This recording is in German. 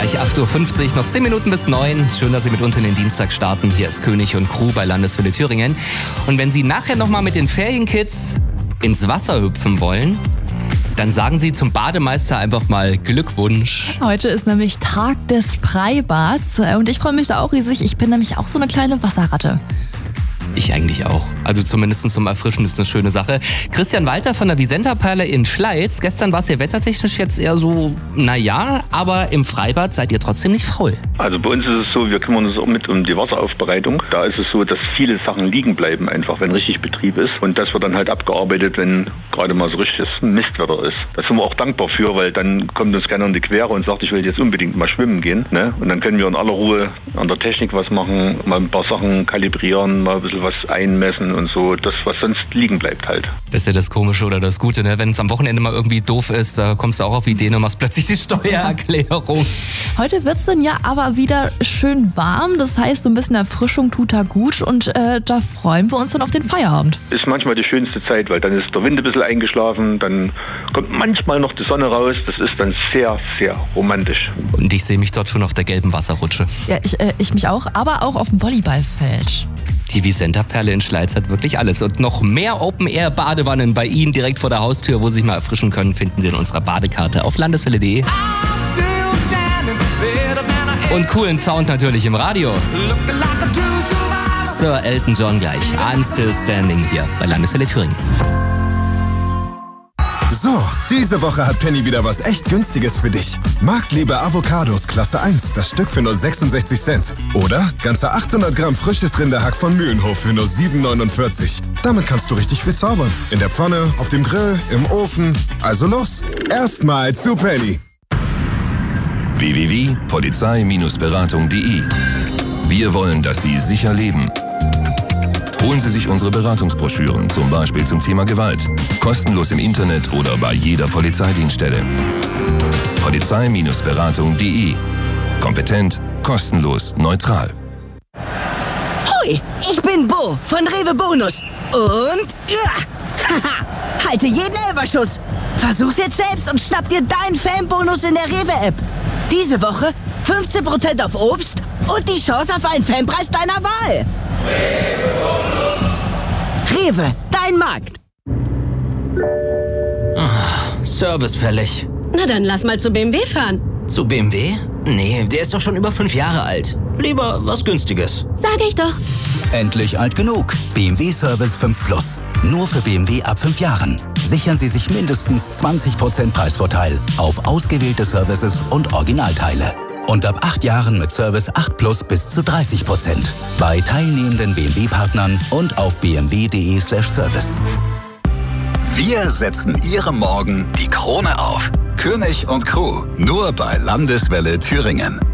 Gleich 8.50 Uhr, noch 10 Minuten bis 9. Schön, dass Sie mit uns in den Dienstag starten. Hier ist König und Crew bei Landeswelle Thüringen. Und wenn Sie nachher nochmal mit den Ferienkids ins Wasser hüpfen wollen, dann sagen Sie zum Bademeister einfach mal Glückwunsch. Heute ist nämlich Tag des Freibads und ich freue mich da auch riesig. Ich bin nämlich auch so eine kleine Wasserratte. Ich eigentlich auch. Also zumindest zum Erfrischen ist eine schöne Sache. Christian Walter von der Visenta-Perle in Schleiz. Gestern war es ja wettertechnisch jetzt eher so, naja, aber im Freibad seid ihr trotzdem nicht faul. Also bei uns ist es so, wir kümmern uns auch mit um die Wasseraufbereitung. Da ist es so, dass viele Sachen liegen bleiben einfach, wenn richtig Betrieb ist. Und das wird dann halt abgearbeitet, wenn gerade mal so richtiges Mistwetter ist. Da sind wir auch dankbar für, weil dann kommt uns keiner in die Quere und sagt, ich will jetzt unbedingt mal schwimmen gehen. Ne? Und dann können wir in aller Ruhe an der Technik was machen, mal ein paar Sachen kalibrieren, mal ein bisschen was einmessen und so, das, was sonst liegen bleibt halt. Das ist ja das Komische oder das Gute, ne? Wenn es am Wochenende mal irgendwie doof ist, da kommst du auch auf Ideen und machst plötzlich die Steuererklärung. Heute wird es dann ja aber wieder schön warm, das heißt, so ein bisschen Erfrischung tut da gut und da freuen wir uns dann auf den Feierabend. Ist manchmal die schönste Zeit, weil dann ist der Wind ein bisschen eingeschlafen, dann kommt manchmal noch die Sonne raus, das ist dann sehr, sehr romantisch. Und ich sehe mich dort schon auf der gelben Wasserrutsche. Ja, ich mich auch, aber auch auf dem Volleyballfeld. Die Visenta-Perle in Schleiz hat wirklich alles. Und noch mehr Open-Air-Badewannen bei Ihnen direkt vor der Haustür, wo Sie sich mal erfrischen können, finden Sie in unserer Badekarte auf landeswelle.de. Und coolen Sound natürlich im Radio. Sir Elton John gleich. I'm Still Standing hier bei Landeswelle Thüringen. So, diese Woche hat Penny wieder was echt Günstiges für dich. Marktliebe Avocados Klasse 1, das Stück für nur 66 Cent. Oder ganze 800 Gramm frisches Rinderhack von Mühlenhof für nur 7,49. Damit kannst du richtig viel zaubern. In der Pfanne, auf dem Grill, im Ofen. Also los, erstmal zu Penny. www.polizei-beratung.de. Wir wollen, dass Sie sicher leben. Holen Sie sich unsere Beratungsbroschüren, zum Beispiel zum Thema Gewalt. Kostenlos im Internet oder bei jeder Polizeidienststelle. Polizei-beratung.de. Kompetent, kostenlos, neutral. Hoi, ich bin Bo von Rewe Bonus. Und halte jeden Elferschuss. Versuch's jetzt selbst und schnapp dir deinen Fanbonus in der Rewe-App. Diese Woche 15% auf Obst und die Chance auf einen Fanpreis deiner Wahl. Rewe, dein Markt. Service fällig. Na dann lass mal zu BMW fahren. Zu BMW? Nee, der ist doch schon über 5 Jahre alt. Lieber was Günstiges. Sag ich doch. Endlich alt genug. BMW Service 5 Plus. Nur für BMW ab 5 Jahren. Sichern Sie sich mindestens 20% Preisvorteil auf ausgewählte Services und Originalteile. Und ab 8 Jahren mit Service 8 Plus bis zu 30%. Bei teilnehmenden BMW-Partnern und auf bmw.de/service. Wir setzen Ihrem Morgen die Krone auf. König und Crew, nur bei Landeswelle Thüringen.